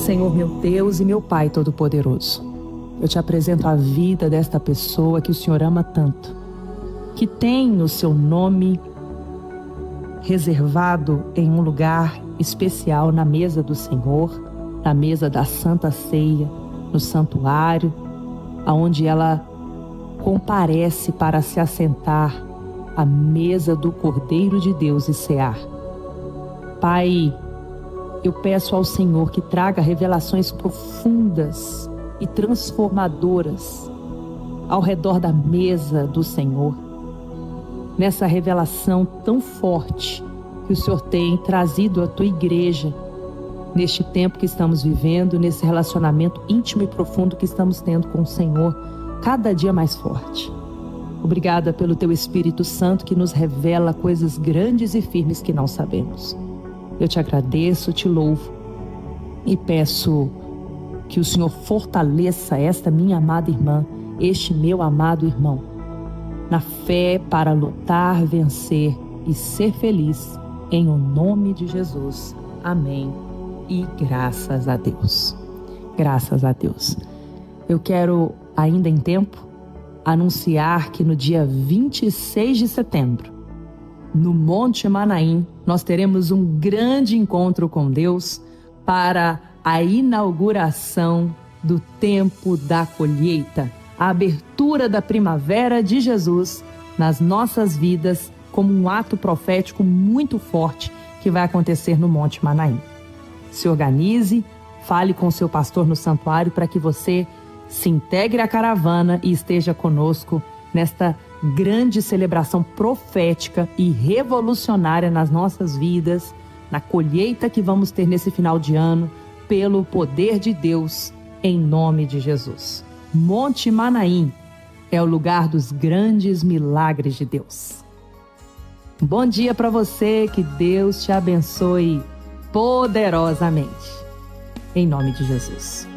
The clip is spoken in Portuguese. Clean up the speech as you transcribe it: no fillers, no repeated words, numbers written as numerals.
Senhor meu Deus e meu Pai Todo-Poderoso, eu te apresento a vida desta pessoa que o Senhor ama tanto, que tem o seu nome reservado em um lugar especial na mesa do Senhor, na mesa da Santa Ceia, no santuário, aonde ela comparece para se assentar à mesa do Cordeiro de Deus e cear. Pai, eu peço ao Senhor que traga revelações profundas e transformadoras ao redor da mesa do Senhor, nessa revelação tão forte que o Senhor tem trazido à tua igreja, neste tempo que estamos vivendo, nesse relacionamento íntimo e profundo que estamos tendo com o Senhor, cada dia mais forte. Obrigada pelo teu Espírito Santo que nos revela coisas grandes e firmes que não sabemos. Eu te agradeço, te louvo e peço que o Senhor fortaleça esta minha amada irmã, este meu amado irmão, na fé para lutar, vencer e ser feliz, em o nome de Jesus. Amém. E graças a Deus. Graças a Deus. Eu quero, ainda em tempo, anunciar que no dia 26 de setembro, no Monte Manaim, nós teremos um grande encontro com Deus para a inauguração do tempo da colheita, a abertura da primavera de Jesus nas nossas vidas como um ato profético muito forte que vai acontecer no Monte Manaim. Se organize, fale com o seu pastor no santuário para que você se integre à caravana e esteja conosco nesta grande celebração profética e revolucionária nas nossas vidas, na colheita que vamos ter nesse final de ano, pelo poder de Deus, em nome de Jesus. Monte Manaim é o lugar dos grandes milagres de Deus. Bom dia para você, que Deus te abençoe poderosamente. Em nome de Jesus.